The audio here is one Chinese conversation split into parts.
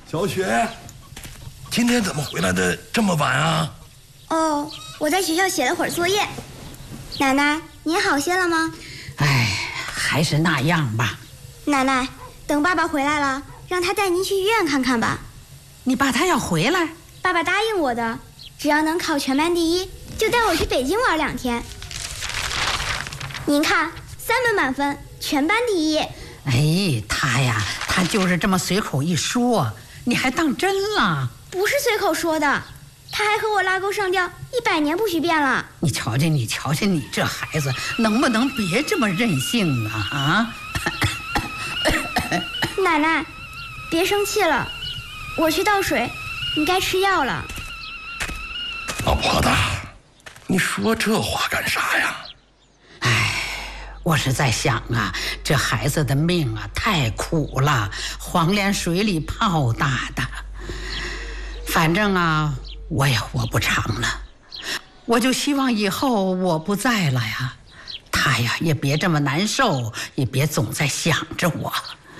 小雪，今天怎么回来的这么晚啊？ 哦，我在学校写了会儿作业。奶奶，您好些了吗？ 哎，还是那样吧。 奶奶，等爸爸回来了，让他带您去医院看看吧。 你爸他要回来？ 爸爸答应我的，只要能考全班第一，就带我去北京玩2天。您看，3门满分，全班第一。 哎，他就是这么随口一说，你还当真了？ 不是随口说的，他还和我拉钩上吊，100年不许变了。 你瞧瞧你这孩子，能不能别这么任性啊？啊！ 奶奶，别生气了，我去倒水，你该吃药了。 老婆子，你说这话干啥呀？ 我是在想啊，这孩子的命啊太苦了，黄连水里泡大的。反正啊，我也活不长了，我就希望以后我不在了呀，他呀也别这么难受，也别总在想着我。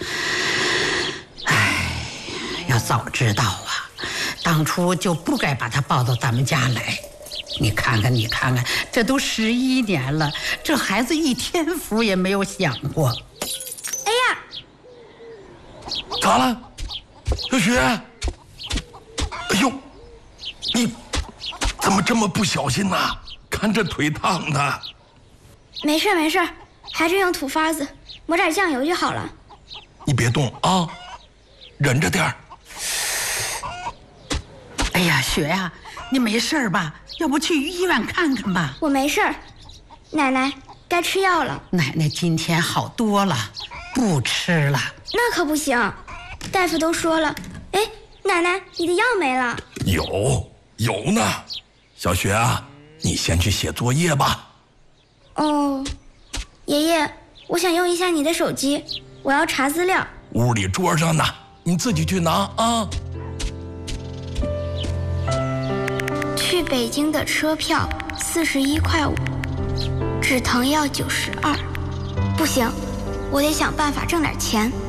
哎，要早知道啊，当初就不该把他抱到咱们家来。你看看，这都11年了，这孩子一天福也没有享过。 哎呀， 咋了，小雪？哎呦，你怎么这么不小心呢？看这腿烫的。 没事，还是用土法子抹点酱油就好了。 你别动啊，忍着点儿。 哎呀，雪呀，你没事吧？要不去医院看看吧？ 我没事儿，奶奶该吃药了。 奶奶今天好多了，不吃了。 那可不行，大夫都说了。哎，奶奶，你的药没了。 有呢。小雪啊，你先去写作业吧。 哦，爷爷，我想用一下你的手机，我要查资料。 屋里桌上呢，你自己去拿啊。 去北京的车票41.5块，止疼药92。不行，我得想办法挣点钱。